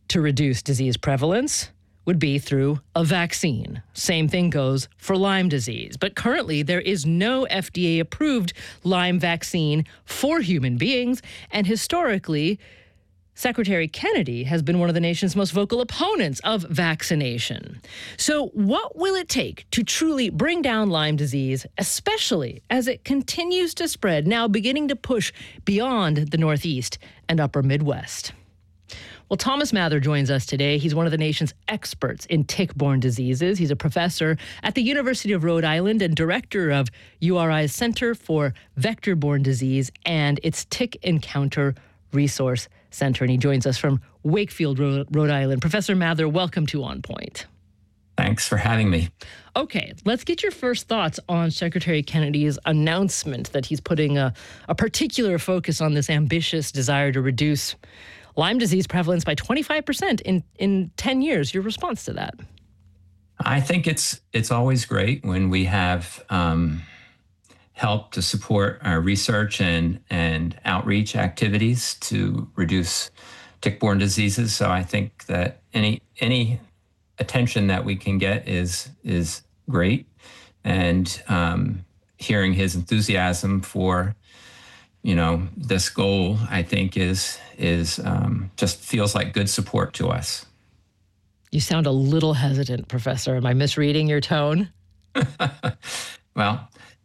to reduce disease prevalence would be through a vaccine. Same thing goes for Lyme disease. But currently, there is no FDA-approved Lyme vaccine for human beings. And historically, Secretary Kennedy has been one of the nation's most vocal opponents of vaccination. So what will it take to truly bring down Lyme disease, especially as it continues to spread, now beginning to push beyond the Northeast and upper Midwest? Well, Thomas Mather joins us today. He's one of the nation's experts in tick-borne diseases. He's a professor at the University of Rhode Island and director of URI's Center for Vector-Borne Disease and its Tick Encounter Resource Center. And he joins us from Wakefield, Rhode Island. Professor Mather, welcome to On Point. Thanks for having me. Okay, let's get your first thoughts on Secretary Kennedy's announcement that he's putting a particular focus on this ambitious desire to reduce Lyme disease prevalence by 25% in 10 years. Your response to that? I think it's always great when we have help to support our research and outreach activities to reduce tick-borne diseases. So I think that any attention that we can get is great. And hearing his enthusiasm for this goal, I think is just feels like good support to us. You sound a little hesitant, Professor. Am I misreading your tone? Well,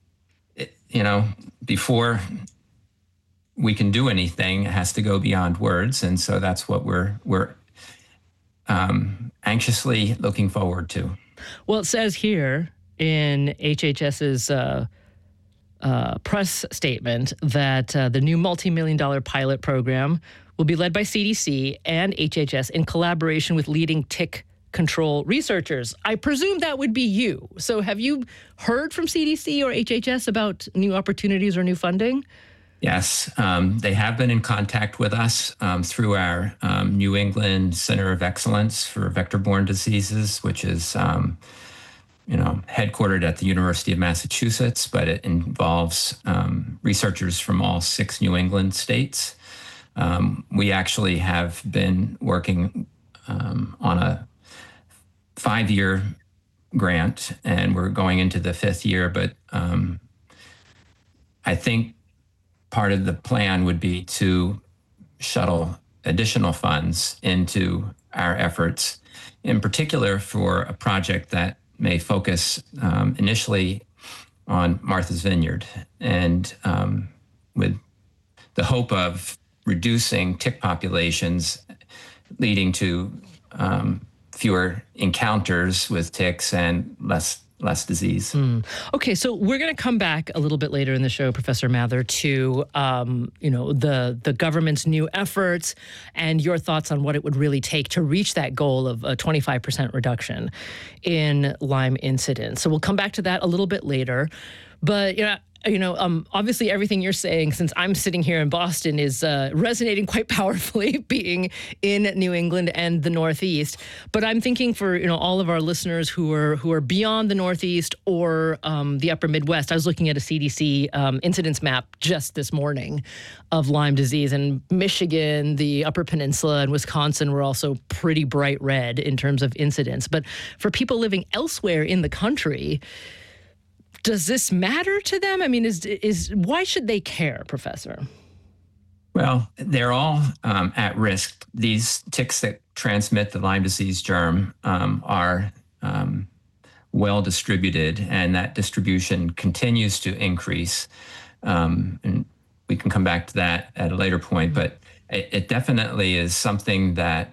before we can do anything, it has to go beyond words, and so that's what we're anxiously looking forward to. Well, it says here in HHS's press statement that the new multi-million-dollar pilot program will be led by CDC and HHS in collaboration with leading tick control researchers. I presume that would be you. So have you heard from CDC or HHS about new opportunities or new funding? Yes, they have been in contact with us through our New England Center of Excellence for Vector-Borne Diseases, which is headquartered at the University of Massachusetts, but it involves researchers from all 6 New England states. We actually have been working on a 5-year grant, and we're going into the 5th year, but I think part of the plan would be to shuttle additional funds into our efforts, in particular for a project that may focus initially on Martha's Vineyard, and with the hope of reducing tick populations, leading to fewer encounters with ticks and less disease. Okay, so we're going to come back a little bit later in the show, Professor Mather, to the government's new efforts and your thoughts on what it would really take to reach that goal of a 25% reduction in Lyme incidence. So we'll come back to that a little bit later. But obviously everything you're saying, since I'm sitting here in Boston, is resonating quite powerfully, being in New England and the Northeast. But I'm thinking for all of our listeners who are beyond the Northeast or the Upper Midwest. I was looking at a CDC incidence map just this morning of Lyme disease, and Michigan, the Upper Peninsula, and Wisconsin were also pretty bright red in terms of incidence. But for people living elsewhere in the country, does this matter to them? I mean, why should they care, Professor? Well, they're all at risk. These ticks that transmit the Lyme disease germ are well distributed, and that distribution continues to increase. And we can come back to that at a later point, but it definitely is something that,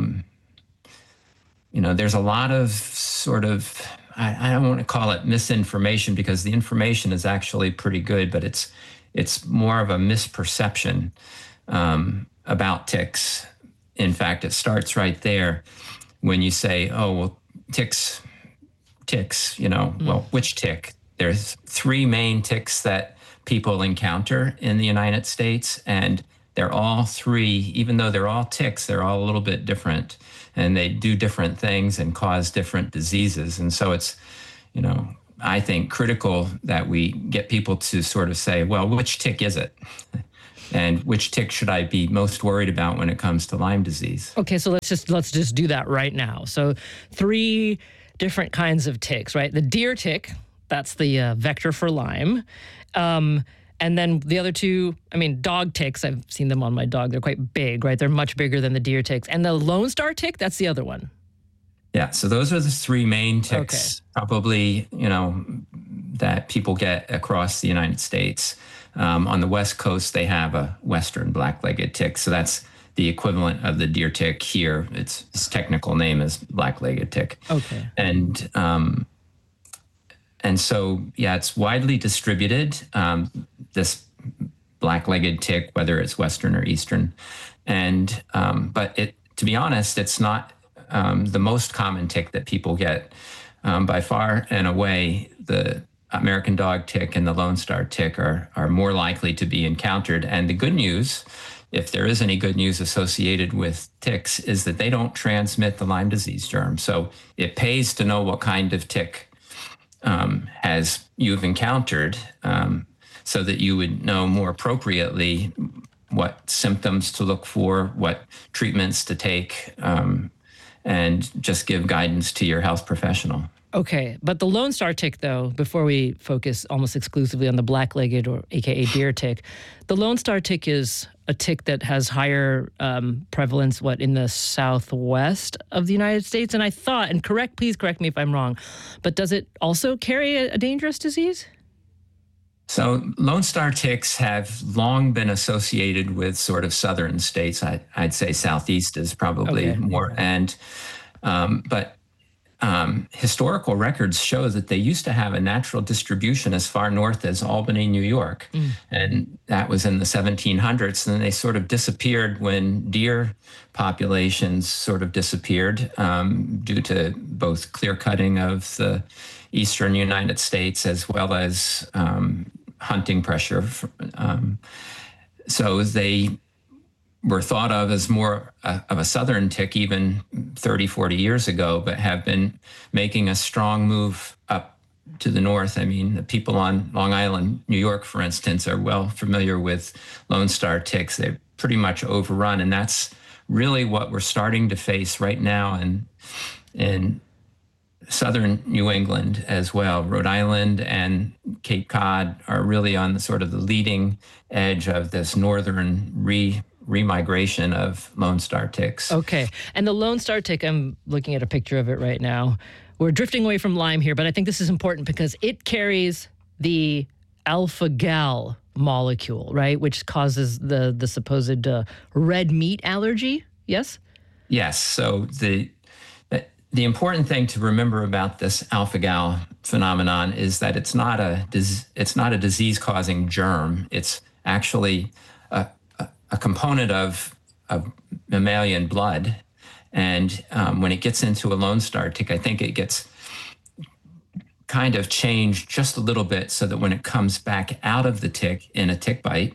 there's a lot of sort of, I don't want to call it misinformation, because the information is actually pretty good, but it's more of a misperception about ticks. In fact, it starts right there when you say, oh, well, ticks, well, which tick? There's 3 main ticks that people encounter in the United States, and they're all 3, even though they're all ticks, they're all a little bit different, and they do different things and cause different diseases. And so it's, I think critical that we get people to sort of say, well, which tick is it? And which tick should I be most worried about when it comes to Lyme disease? Okay, so let's just do that right now. So 3 different kinds of ticks, right? The deer tick, that's the vector for Lyme. And then the other 2, dog ticks, I've seen them on my dog. They're quite big, right? They're much bigger than the deer ticks. And the Lone Star tick, that's the other one. Yeah, so those are the 3 main ticks, probably, that people get across the United States. On the West Coast, they have a Western black-legged tick. So that's the equivalent of the deer tick here. Its technical name is black-legged tick. Okay. And so, yeah, it's widely distributed, this black-legged tick, whether it's Western or Eastern. And, but to be honest, it's not the most common tick that people get. By far and away, the American dog tick and the Lone Star tick are more likely to be encountered. And the good news, if there is any good news associated with ticks, is that they don't transmit the Lyme disease germ. So it pays to know what kind of tick as you've encountered, so that you would know more appropriately what symptoms to look for, what treatments to take, and just give guidance to your health professional. Okay, but the Lone Star tick, though, before we focus almost exclusively on the black-legged or AKA deer tick, the Lone Star tick is a tick that has higher prevalence, in the southwest of the United States? And I thought, and please correct me if I'm wrong, but does it also carry a dangerous disease? So Lone Star ticks have long been associated with sort of southern states. I'd say southeast is probably more. And but historical records show that they used to have a natural distribution as far north as Albany, New York. And that was in the 1700s. And then they sort of disappeared when deer populations sort of disappeared due to both clear cutting of the eastern United States as well as hunting pressure. So they were thought of as more of a southern tick even 30, 40 years ago, but have been making a strong move up to the north. The people on Long Island, New York, for instance, are well familiar with Lone Star ticks. They're pretty much overrun, and that's really what we're starting to face right now in southern New England as well. Rhode Island and Cape Cod are really on the sort of the leading edge of this northern remigration of Lone Star ticks. Okay. And the Lone Star tick, I'm looking at a picture of it right now. We're drifting away from Lyme here, but I think this is important because it carries the alpha-gal molecule, right? Which causes the supposed red meat allergy. Yes? Yes. So the important thing to remember about this alpha-gal phenomenon is that it's not a disease-causing germ. It's actually a component of mammalian blood. And when it gets into a Lone Star tick, I think it gets kind of changed just a little bit so that when it comes back out of the tick in a tick bite,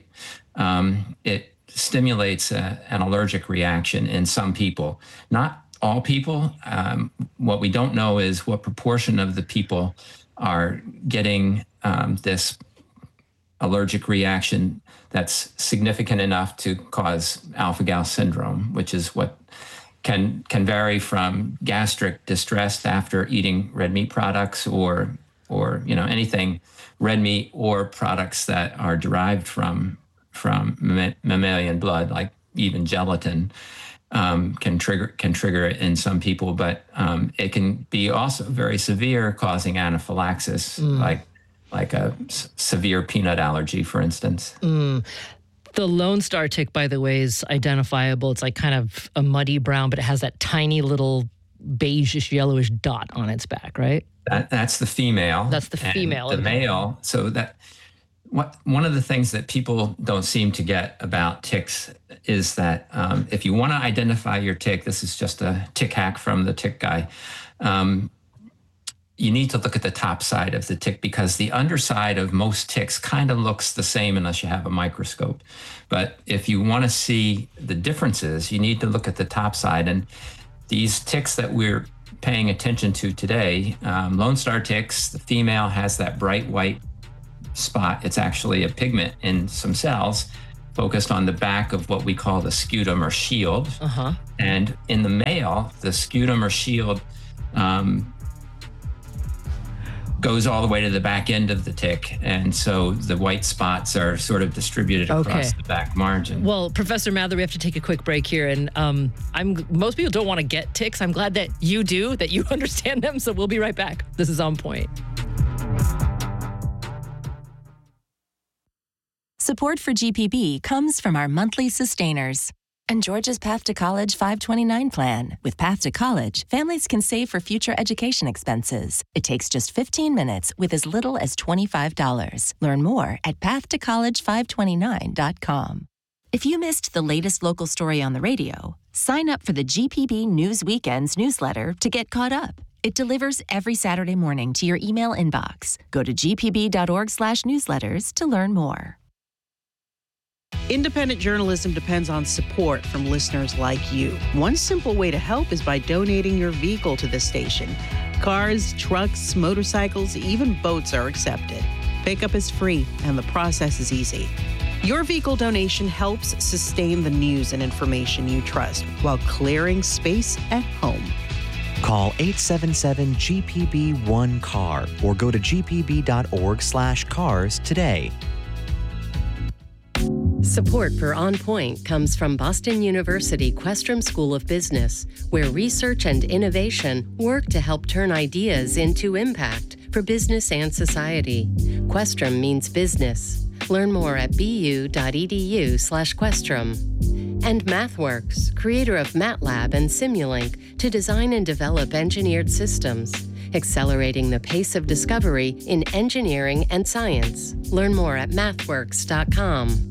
it stimulates an allergic reaction in some people. Not all people. What we don't know is what proportion of the people are getting this allergic reaction that's significant enough to cause alpha-gal syndrome, which is what can vary from gastric distress after eating red meat products or anything red meat or products that are derived from mammalian blood, like even gelatin. Can trigger it in some people, but it can be also very severe, causing anaphylaxis, like a severe peanut allergy, for instance. The Lone Star tick, by the way, is identifiable. It's like kind of a muddy brown, but it has that tiny beigeish, yellowish dot on its back, right? That's the female. That's the female. The male. So one of the things that people don't seem to get about ticks is that if you want to identify your tick, this is just a tick hack from the tick guy, you need to look at the top side of the tick because the underside of most ticks kind of looks the same unless you have a microscope. But if you want to see the differences, you need to look at the top side. And these ticks that we're paying attention to today, Lone Star ticks, the female has that bright white spot. It's actually a pigment in some cells. focused on the back of what we call the scutum or shield. And in the male, the scutum or shield goes all the way to the back end of the tick. And so the white spots are sort of distributed across the back margin. Well, Professor Mather, we have to take a quick break here. And most people don't want to get ticks. I'm glad that you do, that you understand them. So we'll be right back. This is On Point. Support for GPB comes from our monthly sustainers and Georgia's Path to College 529 plan. With Path to College, families can save for future education expenses. It takes just 15 minutes with as little as $25. Learn more at pathtoccollege529.com. If you missed the latest local story on the radio, sign up for the GPB News Weekends newsletter to get caught up. It delivers every Saturday morning to your email inbox. Go to gpb.org/newsletters to learn more. Independent journalism depends on support from listeners like you. One simple way to help is by donating your vehicle to the station. Cars, trucks, motorcycles, even boats are accepted. Pickup is free, and the process is easy. Your vehicle donation helps sustain the news and information you trust while clearing space at home. Call 877-GPB-1-CAR or go to gpb.org/cars today. Support for On Point comes from Boston University Questrom School of Business, where research and innovation work to help turn ideas into impact for business and society. Questrom means business. Learn more at bu.edu/Questrom. And MathWorks, creator of MATLAB and Simulink, to design and develop engineered systems, accelerating the pace of discovery in engineering and science. Learn more at mathworks.com.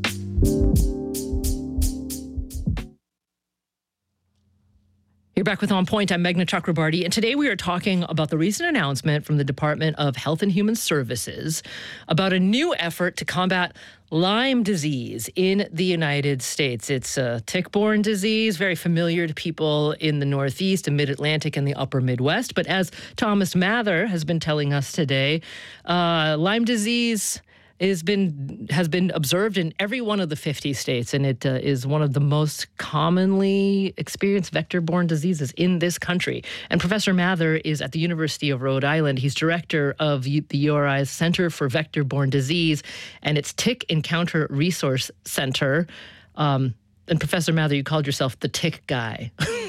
You're back with On Point. I'm Meghna Chakrabarty, and today we are talking about the recent announcement from the Department of Health and Human Services about a new effort to combat Lyme disease in the United States. It's a tick-borne disease, very familiar to people in the Northeast and Mid-Atlantic and the Upper Midwest. But as Thomas Mather has been telling us today, Lyme disease has been observed in every one of the 50 states, and it is one of the most commonly experienced vector-borne diseases in this country. And Professor Mather is at the University of Rhode Island. He's director of the URI's Center for Vector-Borne Disease and its Tick Encounter Resource Center. And Professor Mather, you called yourself the tick guy.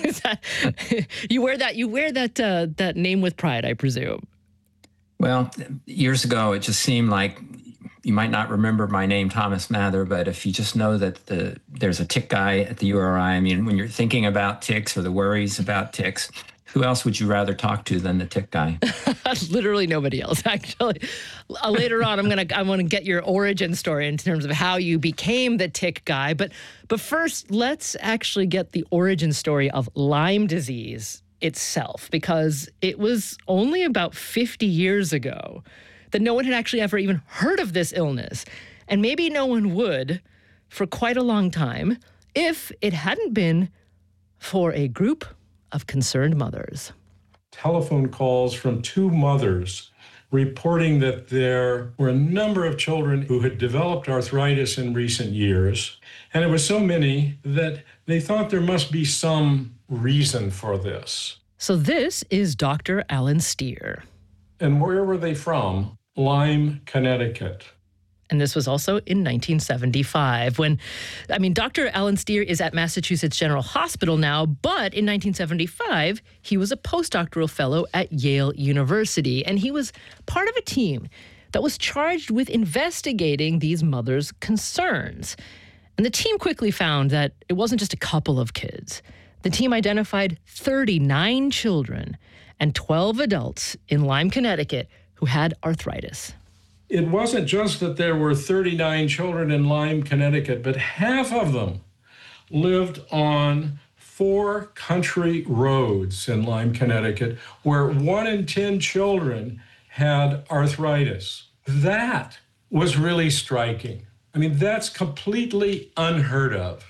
You wear that name with pride, I presume. Well, years ago, it just seemed like you might not remember my name, Thomas Mather, but if you just know that there's a tick guy at the URI, I mean, when you're thinking about ticks or the worries about ticks, who else would you rather talk to than the tick guy? Literally nobody else, actually. Later on, I want to get your origin story in terms of how you became the tick guy. But first, let's actually get the origin story of Lyme disease itself, because it was only about 50 years ago that no one had actually ever even heard of this illness. And maybe no one would for quite a long time if it hadn't been for a group of concerned mothers. Telephone calls from two mothers reporting that there were a number of children who had developed arthritis in recent years. And it was so many that they thought there must be some reason for this. So this is Dr. Alan Steer. And where were they from? Lyme, Connecticut. And this was also in 1975 Dr. Alan Steer is at Massachusetts General Hospital now, but in 1975, he was a postdoctoral fellow at Yale University, and he was part of a team that was charged with investigating these mothers' concerns. And the team quickly found that it wasn't just a couple of kids. The team identified 39 children and 12 adults in Lyme, Connecticut, who had arthritis. It wasn't just that there were 39 children in Lyme, Connecticut, but half of them lived on 4 country roads in Lyme, Connecticut, where 1 in 10 children had arthritis. That was really striking. I mean, that's completely unheard of.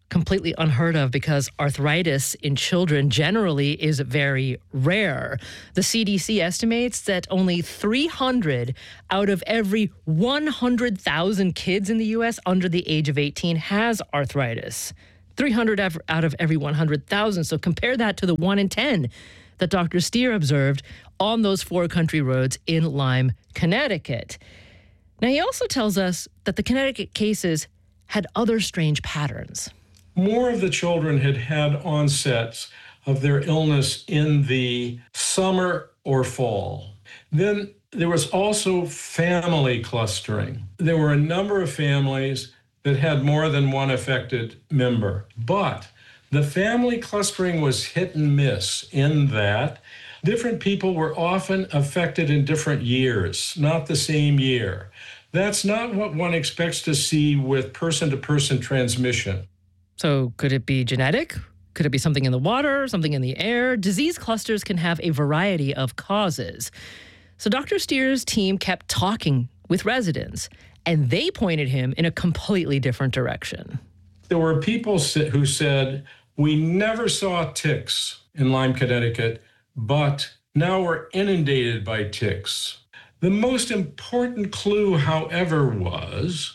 completely unheard of because arthritis in children generally is very rare. The CDC estimates that only 300 out of every 100,000 kids in the U.S. under the age of 18 has arthritis. 300 out of every 100,000. So compare that to the 1 in 10 that Dr. Steer observed on those 4 country roads in Lyme, Connecticut. Now, he also tells us that the Connecticut cases had other strange patterns. More of the children had had onsets of their illness in the summer or fall. Then there was also family clustering. There were a number of families that had more than one affected member, but the family clustering was hit and miss in that different people were often affected in different years, not the same year. That's not what one expects to see with person-to-person transmission. So could it be genetic? Could it be something in the water, something in the air? Disease clusters can have a variety of causes. So Dr. Steer's team kept talking with residents, and they pointed him in a completely different direction. There were people who said, we never saw ticks in Lyme, Connecticut, but now we're inundated by ticks. The most important clue, however, was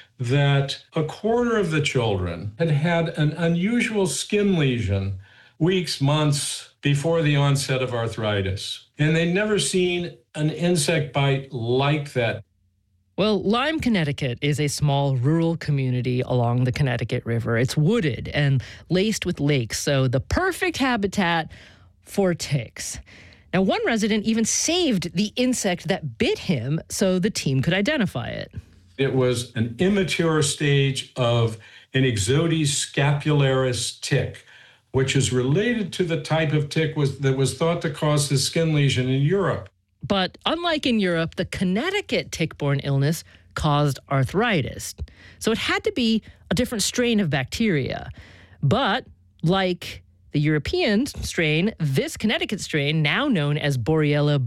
that a quarter of the children had had an unusual skin lesion weeks, months before the onset of arthritis. And they'd never seen an insect bite like that. Well, Lyme, Connecticut is a small rural community along the Connecticut River. It's wooded and laced with lakes, so the perfect habitat for ticks. Now, one resident even saved the insect that bit him so the team could identify it. It was an immature stage of an Ixodes scapularis tick, which is related to the type of tick that was thought to cause the skin lesion in Europe. But unlike in Europe, the Connecticut tick-borne illness caused arthritis. So it had to be a different strain of bacteria. But like the European strain, this Connecticut strain, now known as Borrelia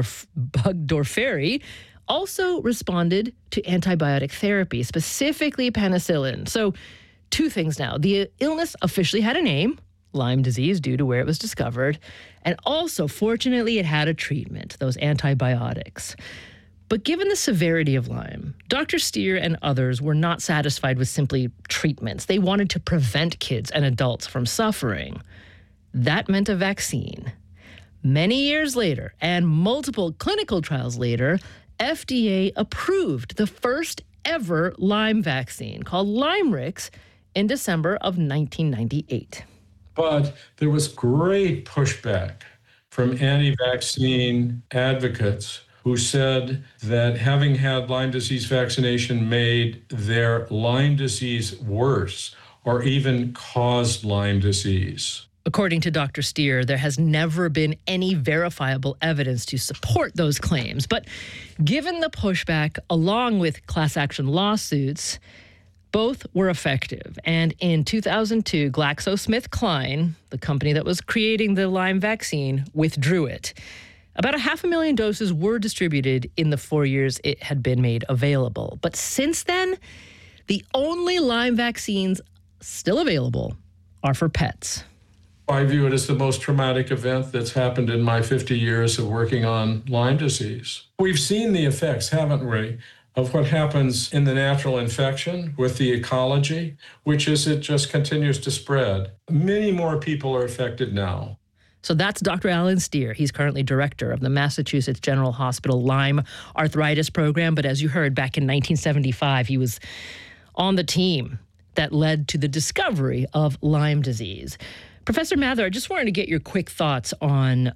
burgdorferi, also responded to antibiotic therapy, specifically penicillin. So 2 things now. The illness officially had a name, Lyme disease, due to where it was discovered. And also, fortunately, it had a treatment, those antibiotics. But given the severity of Lyme, Dr. Steer and others were not satisfied with simply treatments. They wanted to prevent kids and adults from suffering. That meant a vaccine. Many years later, and multiple clinical trials later, FDA approved the first ever Lyme vaccine called LYMErix in December of 1998. But there was great pushback from anti-vaccine advocates who said that having had Lyme disease vaccination made their Lyme disease worse or even caused Lyme disease. According to Dr. Steer, there has never been any verifiable evidence to support those claims. But given the pushback, along with class action lawsuits, both were effective. And in 2002, GlaxoSmithKline, the company that was creating the Lyme vaccine, withdrew it. About 500,000 doses were distributed in the 4 years it had been made available. But since then, the only Lyme vaccines still available are for pets. I view it as the most traumatic event that's happened in my 50 years of working on Lyme disease. We've seen the effects, haven't we, of what happens in the natural infection with the ecology, which is it just continues to spread. Many more people are affected now. So that's Dr. Alan Steer. He's currently director of the Massachusetts General Hospital Lyme Arthritis Program. But as you heard, back in 1975, he was on the team that led to the discovery of Lyme disease. Professor Mather, I just wanted to get your quick thoughts on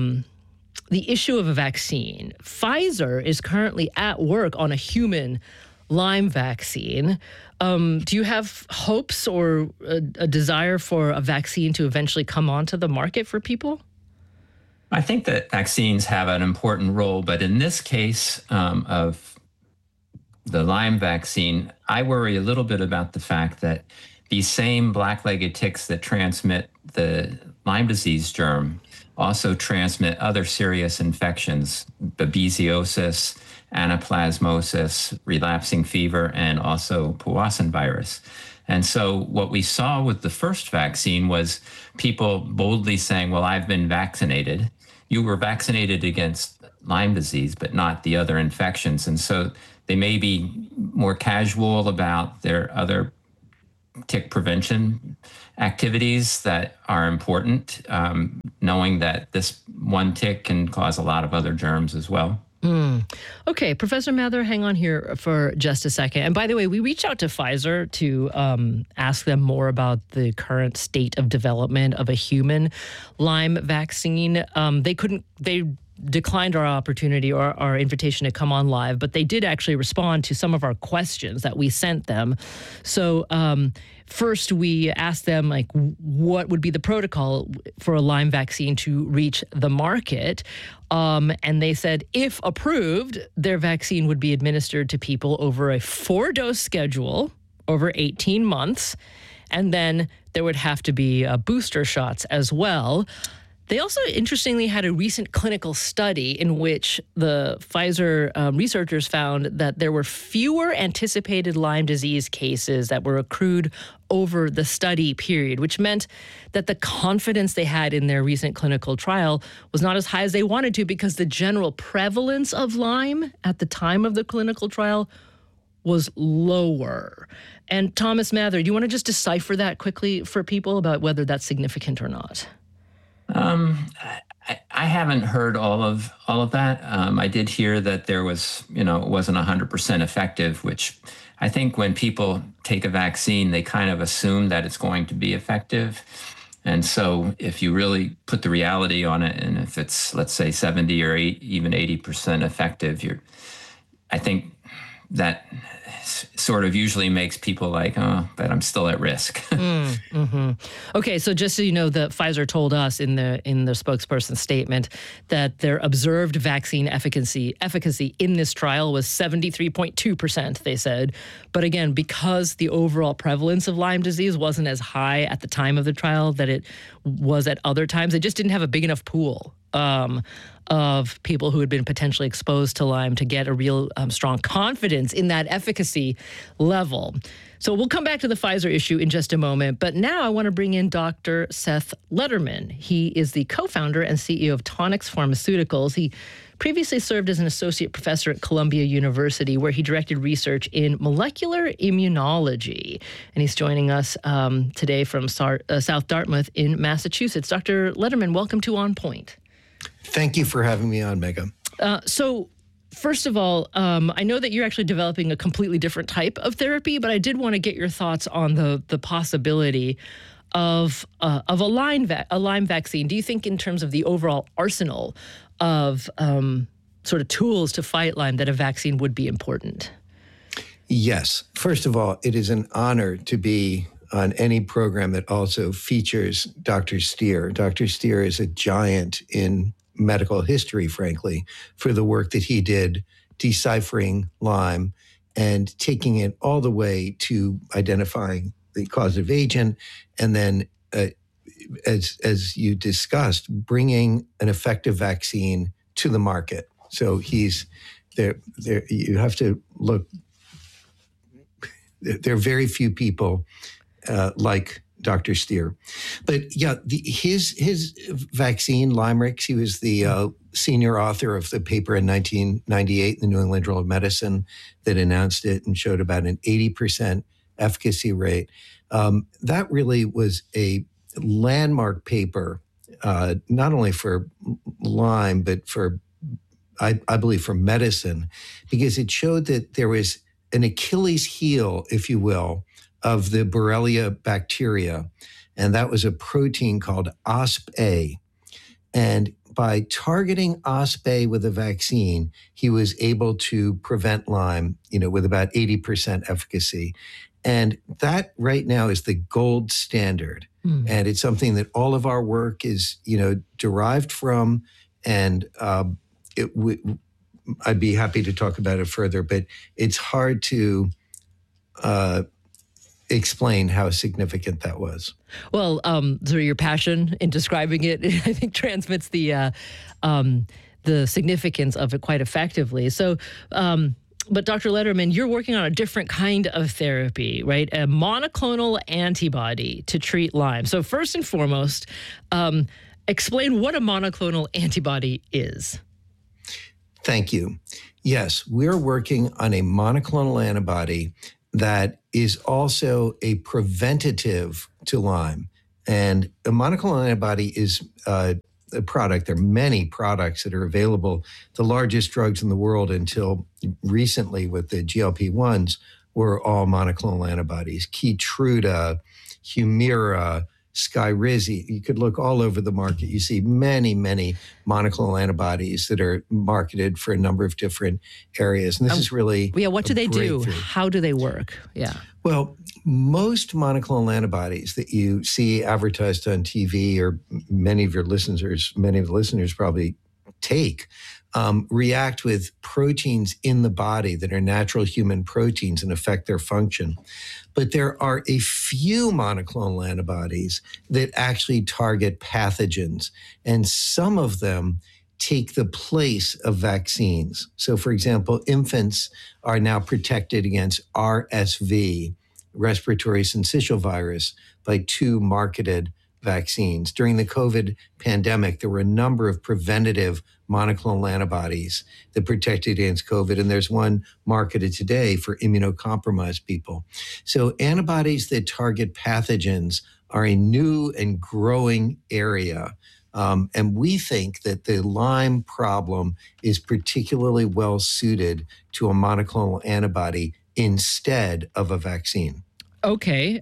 the issue of a vaccine. Pfizer is currently at work on a human Lyme vaccine. Do you have hopes or a desire for a vaccine to eventually come onto the market for people? I think that vaccines have an important role, but in this case of the Lyme vaccine, I worry a little bit about the fact that these same black-legged ticks that transmit the Lyme disease germ also transmit other serious infections, babesiosis, anaplasmosis, relapsing fever, and also Powassan virus. And so what we saw with the first vaccine was people boldly saying, well, I've been vaccinated. You were vaccinated against Lyme disease, but not the other infections. And so they may be more casual about their other tick prevention activities that are important, knowing that this one tick can cause a lot of other germs as well. Okay, Professor Mather, hang on here for just a second. And by the way, we reached out to Pfizer to ask them more about the current state of development of a human Lyme vaccine. They declined our opportunity or our invitation to come on live, but they did actually respond to some of our questions that we sent them. So first, we asked them, like, what would be the protocol for a Lyme vaccine to reach the market? And they said, if approved, their vaccine would be administered to people over a 4-dose schedule over 18 months. And then there would have to be booster shots as well. They also, interestingly, had a recent clinical study in which the Pfizer researchers found that there were fewer anticipated Lyme disease cases that were accrued over the study period, which meant that the confidence they had in their recent clinical trial was not as high as they wanted to, because the general prevalence of Lyme at the time of the clinical trial was lower. And Thomas Mather, do you want to just decipher that quickly for people about whether that's significant or not? I haven't heard all of that. I did hear that there was, it wasn't 100% effective, which I think when people take a vaccine, they kind of assume that it's going to be effective. And so if you really put the reality on it, and if it's, let's say, 70 or even 80% effective, I think that sort of usually makes people like, oh, but I'm still at risk. Okay, so just so you know, the Pfizer told us in the spokesperson's statement that their observed vaccine efficacy in this trial was 73.2%, they said. But again, because the overall prevalence of Lyme disease wasn't as high at the time of the trial that it was at other times, they just didn't have a big enough pool of people who had been potentially exposed to Lyme to get a real strong confidence in that efficacy level. So we'll come back to the Pfizer issue in just a moment. But now I want to bring in Dr. Seth Lederman. He is the co-founder and CEO of Tonix Pharmaceuticals. He previously served as an associate professor at Columbia University, where he directed research in molecular immunology. And he's joining us today from South Dartmouth in Massachusetts. Dr. Lederman, welcome to On Point. Thank you for having me on, Megan. So first of all, I know that you're actually developing a completely different type of therapy, but I did want to get your thoughts on the possibility of a Lyme vaccine. Do you think, in terms of the overall arsenal of sort of tools to fight Lyme, that a vaccine would be important? Yes. First of all, it is an honor to be on any program that also features Dr. Stier. Dr. Stier is a giant in medical history, frankly, for the work that he did deciphering Lyme and taking it all the way to identifying the causative agent, and then, as you discussed, bringing an effective vaccine to the market. So he's there. You have to look. There are very few people like Dr. Stier. But yeah, his vaccine, LYMErix, he was the senior author of the paper in 1998 in the New England Journal of Medicine that announced it and showed about an 80% efficacy rate. That really was a landmark paper, not only for Lyme, but for, I believe, for medicine, because it showed that there was an Achilles heel, if you will, of the Borrelia bacteria. And that was a protein called OspA. And by targeting OspA with a vaccine, he was able to prevent Lyme, with about 80% efficacy. And that right now is the gold standard. And it's something that all of our work is, derived from. And I'd be happy to talk about it further, but it's hard to explain how significant that was. Well, sort of your passion in describing it, I think, transmits the significance of it quite effectively. So But Dr. Lederman, you're working on a different kind of therapy, right? A monoclonal antibody to treat Lyme. So first and foremost, explain what a monoclonal antibody is. Thank you. Yes, we're working on a monoclonal antibody that is also a preventative to Lyme. And a monoclonal antibody is a product. There are many products that are available. The largest drugs in the world until recently with the GLP-1s were all monoclonal antibodies. Keytruda, Humira, Skyrizi. You could look all over the market. You see many, many monoclonal antibodies that are marketed for a number of different areas. And this is really what do they do? How do they work? Yeah. Well, most monoclonal antibodies that you see advertised on TV, or many of the listeners probably take, react with proteins in the body that are natural human proteins and affect their function. But there are a few monoclonal antibodies that actually target pathogens, and some of them take the place of vaccines. So, for example, infants are now protected against RSV, respiratory syncytial virus, by 2 marketed vaccines. During the COVID pandemic, there were a number of preventative monoclonal antibodies that protected against COVID, and there's one marketed today for immunocompromised people. So antibodies that target pathogens are a new and growing area. And we think that the Lyme problem is particularly well suited to a monoclonal antibody instead of a vaccine. Okay.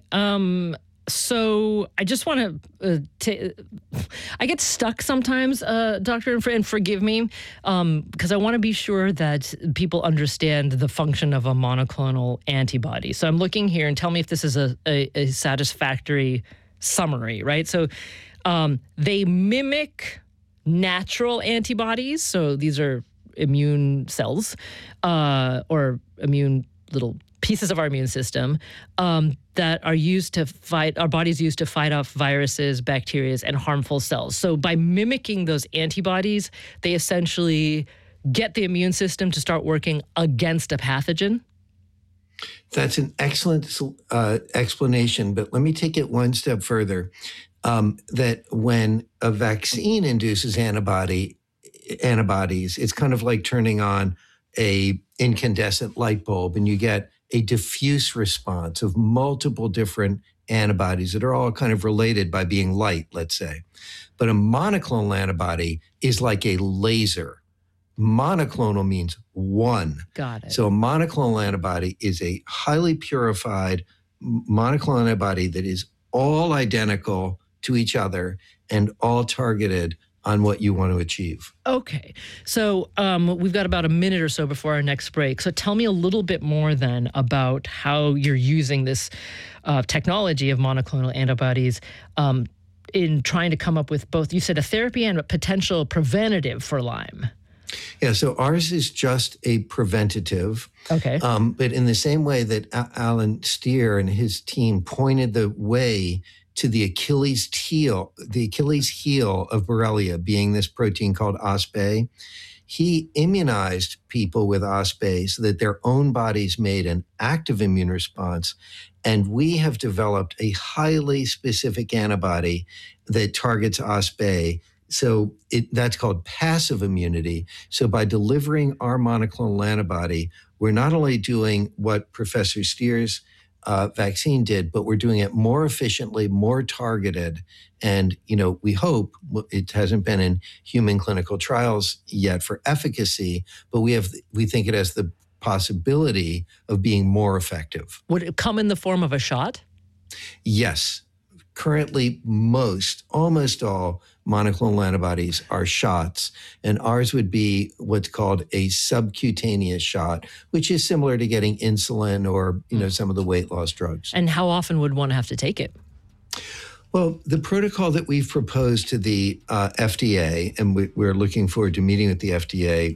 So I just want to, I get stuck sometimes, doctor, and forgive me, because I want to be sure that people understand the function of a monoclonal antibody. So I'm looking here, and tell me if this is a satisfactory summary, right? So they mimic natural antibodies. So these are immune cells or immune little pieces of our immune system that are used to fight, our bodies use to fight off viruses, bacteria, and harmful cells. So by mimicking those antibodies, they essentially get the immune system to start working against a pathogen. That's an excellent explanation, but let me take it one step further. That when a vaccine induces antibodies, it's kind of like turning on a incandescent light bulb, and you get a diffuse response of multiple different antibodies that are all kind of related by being light, let's say. But a monoclonal antibody is like a laser. Monoclonal means one. Got it. So a monoclonal antibody is a highly purified monoclonal antibody that is all identical to each other and all targeted on what you want to achieve. Okay. So we've got about a minute or so before our next break. So tell me a little bit more then about how you're using this technology of monoclonal antibodies in trying to come up with both, you said, a therapy and a potential preventative for Lyme. Yeah, so ours is just a preventative. Okay. But in the same way that Alan Steer and his team pointed the way to the Achilles heel of Borrelia being this protein called OspA. He immunized people with OspA so that their own bodies made an active immune response. And we have developed a highly specific antibody that targets OspA. So that's called passive immunity. So by delivering our monoclonal antibody, we're not only doing what Professor Steer's vaccine did, but we're doing it more efficiently, more targeted. And, we hope, it hasn't been in human clinical trials yet for efficacy, but we think it has the possibility of being more effective. Would it come in the form of a shot? Yes. Currently, almost all monoclonal antibodies are shots, and ours would be what's called a subcutaneous shot, which is similar to getting insulin or, some of the weight loss drugs. And how often would one have to take it? Well, the protocol that we've proposed to the FDA, and we're looking forward to meeting with the FDA,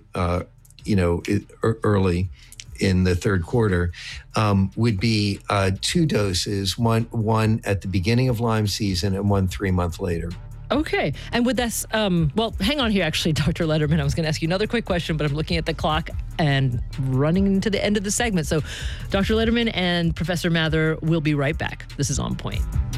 early in the third quarter, would be 2 doses, one at the beginning of Lyme season and one 3 months later. Okay. And with this, well, hang on here, actually, Dr. Lederman. I was going to ask you another quick question, but I'm looking at the clock and running into the end of the segment. So Dr. Lederman and Professor Mather will be right back. This is On Point.